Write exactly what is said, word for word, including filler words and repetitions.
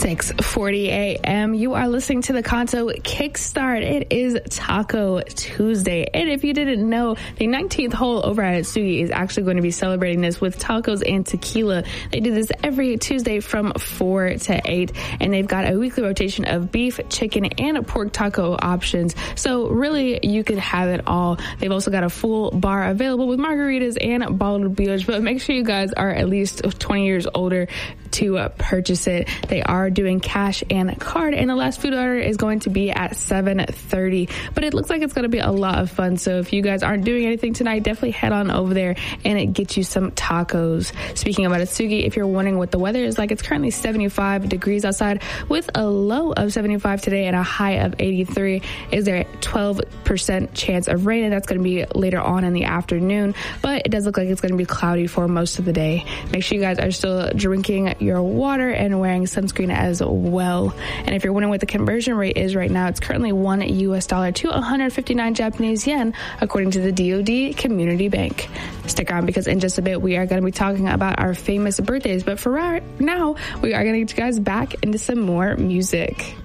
six forty a.m. You are listening to the Kanto Kickstart. It is Taco Tuesday. And if you didn't know, the nineteenth hole over at Atsugi is actually going to be celebrating this with tacos and tequila. They do this every Tuesday from four to eight. And they've got a weekly rotation of beef, chicken, and pork taco options. So really, you could have it all. They've also got a full bar available with margaritas and bottled beers. But make sure you guys are at least twenty years older to uh, purchase it. They are doing cash and card, and the last food order is going to be at seven thirty. But it looks like it's going to be a lot of fun. So if you guys aren't doing anything tonight, definitely head on over there and it gets you some tacos. Speaking about Atsugi, if you're wondering what the weather is like, it's currently seventy-five degrees outside with a low of seventy-five today and a high of eighty-three. Is there a twelve percent chance of rain, and that's going to be later on in the afternoon. But it does look like it's going to be cloudy for most of the day. Make sure you guys are still drinking your water and wearing sunscreen as well. And if you're wondering what the conversion rate is right now, it's currently one U S dollar to one hundred fifty-nine Japanese yen, according to the D O D Community Bank. Stick around, because in just a bit, we are going to be talking about our famous birthdays. But for right now, we are going to get you guys back into some more music.